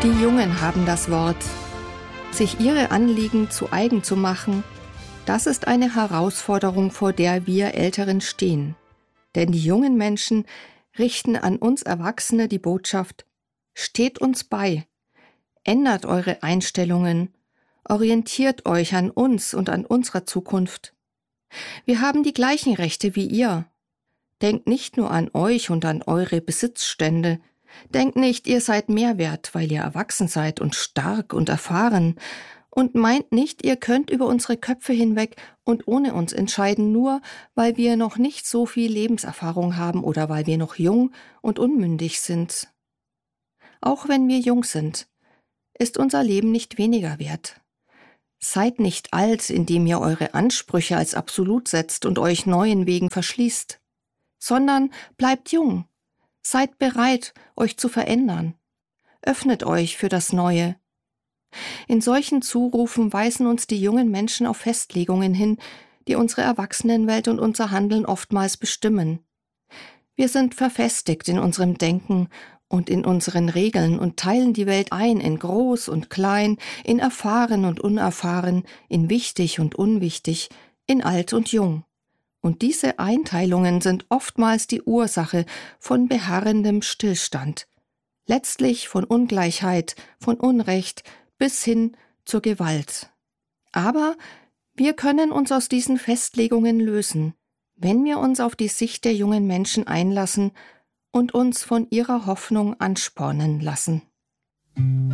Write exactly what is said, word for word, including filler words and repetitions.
Die Jungen haben das Wort. Sich ihre Anliegen zu eigen zu machen, das ist eine Herausforderung, vor der wir Älteren stehen. Denn die jungen Menschen richten an uns Erwachsene die Botschaft: Steht uns bei, ändert eure Einstellungen, orientiert euch an uns und an unserer Zukunft. Wir haben die gleichen Rechte wie ihr. Denkt nicht nur an euch und an eure Besitzstände. Denkt nicht, ihr seid mehr wert, weil ihr erwachsen seid und stark und erfahren. Und meint nicht, ihr könnt über unsere Köpfe hinweg und ohne uns entscheiden, nur weil wir noch nicht so viel Lebenserfahrung haben oder weil wir noch jung und unmündig sind. Auch wenn wir jung sind, ist unser Leben nicht weniger wert. Seid nicht alt, indem ihr eure Ansprüche als absolut setzt und euch neuen Wegen verschließt, sondern bleibt jung. Seid bereit, euch zu verändern. Öffnet euch für das Neue. In solchen Zurufen weisen uns die jungen Menschen auf Festlegungen hin, die unsere Erwachsenenwelt und unser Handeln oftmals bestimmen. Wir sind verfestigt in unserem Denken und in unseren Regeln und teilen die Welt ein in groß und klein, in erfahren und unerfahren, in wichtig und unwichtig, in alt und jung. Und diese Einteilungen sind oftmals die Ursache von beharrendem Stillstand, letztlich von Ungleichheit, von Unrecht bis hin zur Gewalt. Aber wir können uns aus diesen Festlegungen lösen, wenn wir uns auf die Sicht der jungen Menschen einlassen und uns von ihrer Hoffnung anspornen lassen.